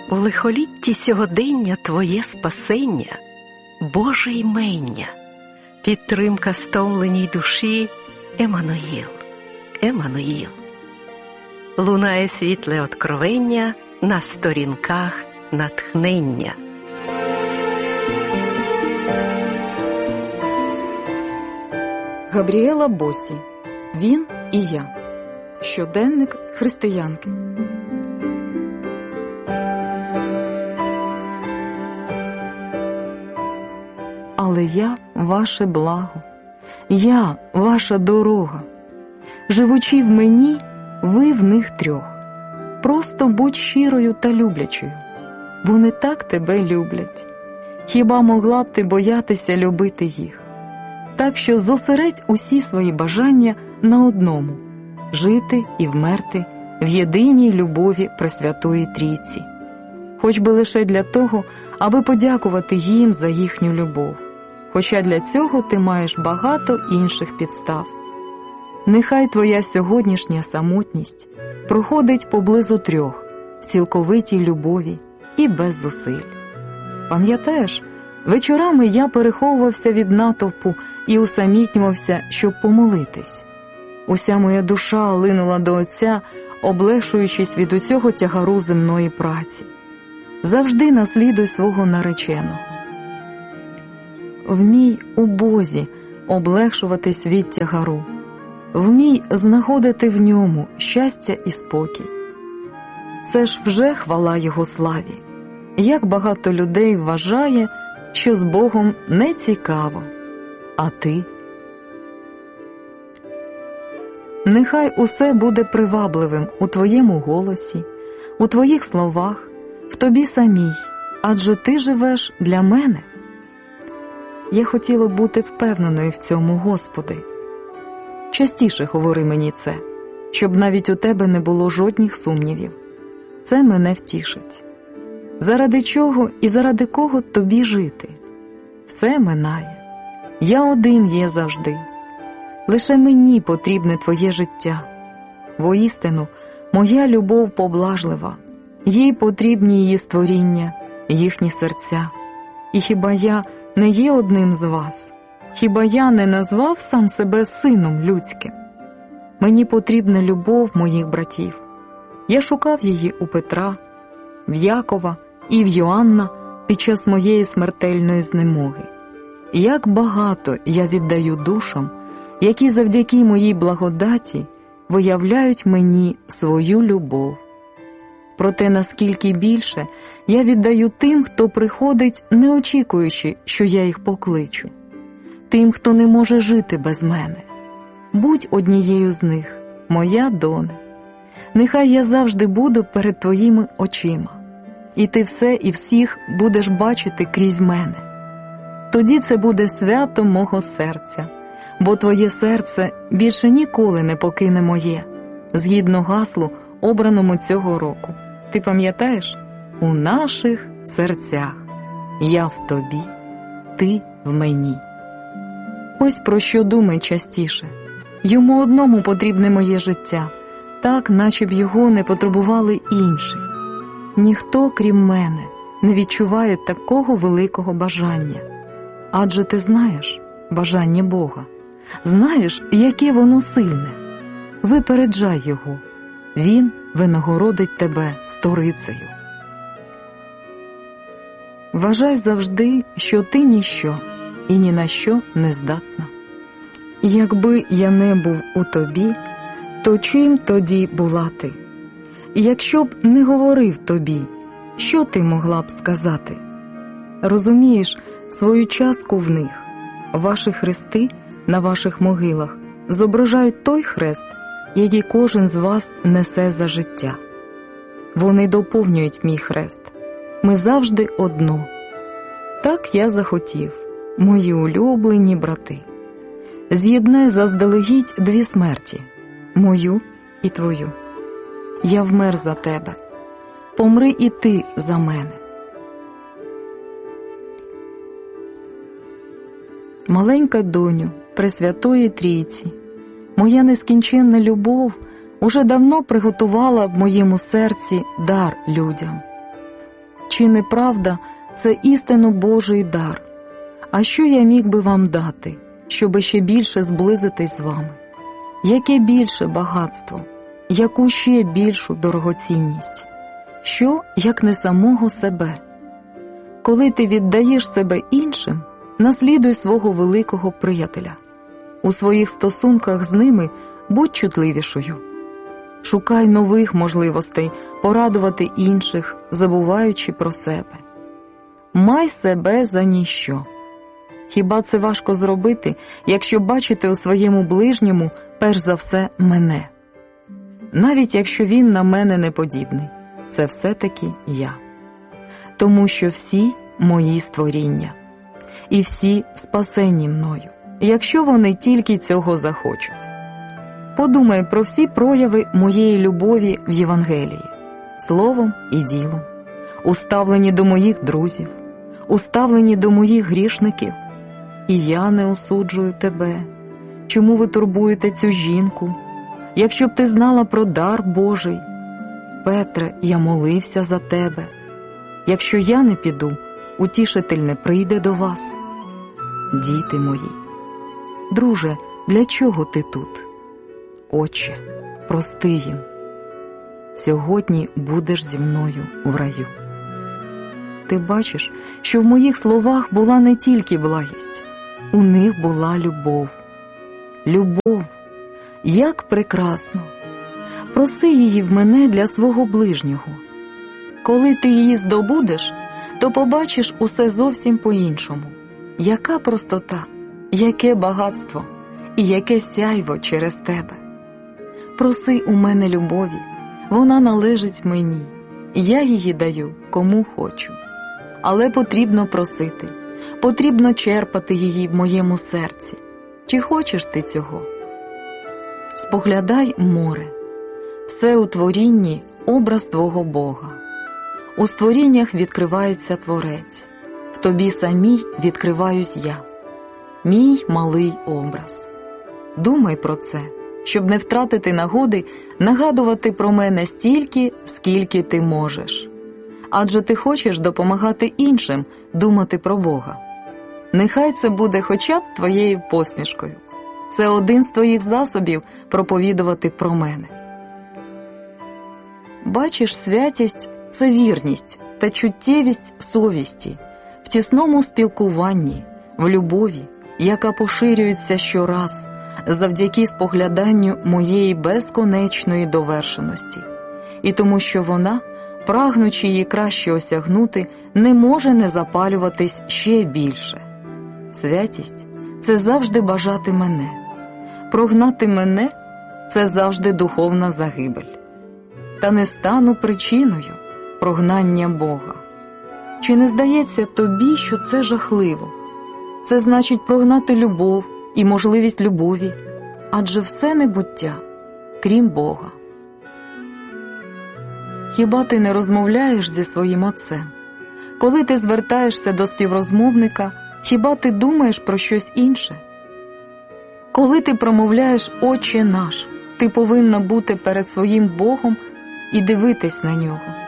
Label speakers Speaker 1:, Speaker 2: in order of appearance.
Speaker 1: У лихолітті сьогодення Твоє спасення, Боже ймення, підтримка стомленій душі, Еммануїл, Еммануїл. Лунає світле откровення на сторінках натхнення.
Speaker 2: Габріела Босі. Він і я. Щоденник християнки. Але я ваше благо, я ваша дорога. Живучи в мені, ви в них трьох. Просто будь щирою та люблячою. Вони так тебе люблять. Хіба могла б ти боятися любити їх? Так що зосередь усі свої бажання на одному – жити і вмерти в єдиній любові Пресвятої Трійці. Хоч би лише для того, аби подякувати їм за їхню любов. Хоча для цього ти маєш багато інших підстав. Нехай твоя сьогоднішня самотність проходить поблизу трьох, в цілковитій любові і без зусиль. Пам'ятаєш, вечорами я переховувався від натовпу і усамітнювався, щоб помолитись. Уся моя душа линула до Отця, облегшуючись від усього тягару земної праці. Завжди наслідуй свого нареченого. Вмій у Бозі облегшуватись від тягару. Вмій знаходити в ньому щастя і спокій. Це ж вже хвала Його славі. Як багато людей вважає, що з Богом не цікаво. А ти? Нехай усе буде привабливим у твоєму голосі, у твоїх словах, в тобі самій, адже ти живеш для мене. Я хотіла бути впевненою в цьому, Господи. Частіше говори мені це, щоб навіть у тебе не було жодних сумнівів. Це мене втішить. Заради чого і заради кого тобі жити? Все минає. Я один є завжди. Лише мені потрібне твоє життя. Воістину, моя любов поблажлива. Їй потрібні її створіння, їхні серця. І хіба я не є одним з вас? Хіба я не назвав сам себе сином людським? Мені потрібна любов моїх братів. Я шукав її у Петра, в Якова і в Йоанна під час моєї смертельної знемоги. Як багато я віддаю душам, які завдяки моїй благодаті виявляють мені свою любов. Проте наскільки більше я віддаю тим, хто приходить, не очікуючи, що я їх покличу. Тим, хто не може жити без мене. Будь однією з них, моя доне. Нехай я завжди буду перед твоїми очима, і ти все і всіх будеш бачити крізь мене. Тоді це буде свято мого серця, бо твоє серце більше ніколи не покине моє, згідно гаслу, обраному цього року. Ти пам'ятаєш? У наших серцях. Я в тобі, ти в мені. Ось про що думай частіше. Йому одному потрібне моє життя, так, наче б його не потребували інші. Ніхто, крім мене, не відчуває такого великого бажання. Адже ти знаєш бажання Бога. Знаєш, яке воно сильне. Випереджай його. Він винагородить тебе сторицею. Вважай завжди, що ти ніщо і ні на що не здатна. Якби я не був у тобі, то чим тоді була ти? Якщо б не говорив тобі, що ти могла б сказати? Розумієш свою частку в них. Ваші хрести на ваших могилах зображають той хрест, який кожен з вас несе за життя. Вони доповнюють мій хрест. Ми завжди одно. Так я захотів, мої улюблені брати. З'єднай заздалегідь дві смерті – мою і твою. Я вмер за тебе. Помри і ти за мене. Маленька доню Пресвятої Трійці, моя нескінченна любов уже давно приготувала в моєму серці дар людям. Чи не правда це істинно Божий дар? А що я міг би вам дати, щоби ще більше зблизитись з вами? Яке більше багатство? Яку ще більшу дорогоцінність? Що, як не самого себе? Коли ти віддаєш себе іншим, наслідуй свого великого приятеля. У своїх стосунках з ними будь чутливішою. Шукай нових можливостей порадувати інших, забуваючи про себе. Май себе за ніщо. Хіба це важко зробити, якщо бачити у своєму ближньому перш за все мене? Навіть якщо він на мене не подібний, це все-таки я. Тому що всі мої створіння. І всі спасені мною, якщо вони тільки цього захочуть. Подумай про всі прояви моєї любові в Євангелії, словом і ділом, уставлені до моїх друзів, уставлені до моїх грішників. І я не осуджую тебе. Чому ви турбуєте цю жінку? Якщо б ти знала про дар Божий. Петре, я молився за тебе. Якщо я не піду, утішитель не прийде до вас. Діти мої, друже, для чого ти тут? Отче, прости їм. Сьогодні будеш зі мною в раю. Ти бачиш, що в моїх словах була не тільки благість, у них була любов. Любов, як прекрасно! Проси її в мене для свого ближнього. Коли ти її здобудеш, то побачиш усе зовсім по-іншому. Яка простота, яке багатство і яке сяйво через тебе. Проси у мене любові, вона належить мені, я її даю кому хочу. Але потрібно просити, потрібно черпати її в моєму серці. Чи хочеш ти цього? Споглядай море. Все у творінні – образ твого Бога. У створіннях відкривається Творець. В тобі самій відкриваюсь я. Мій малий образ. Думай про це, щоб не втратити нагоди нагадувати про мене стільки, скільки ти можеш. Адже ти хочеш допомагати іншим думати про Бога. Нехай це буде хоча б твоєю посмішкою. Це один з твоїх засобів проповідувати про мене. Бачиш, святість – це вірність та чуттєвість совісті, в тісному спілкуванні, в любові, яка поширюється щораз, завдяки спогляданню моєї безконечної довершеності. І тому що вона, прагнучи її краще осягнути, не може не запалюватись ще більше. Святість – це завжди бажати мене. Прогнати мене – це завжди духовна загибель. Та не стану причиною прогнання Бога. Чи не здається тобі, що це жахливо? Це значить прогнати любов і можливість любові, адже все небуття, крім Бога. Хіба ти не розмовляєш зі своїм Отцем? Коли ти звертаєшся до співрозмовника, хіба ти думаєш про щось інше? Коли ти промовляєш «Отче наш», ти повинна бути перед своїм Богом і дивитись на Нього.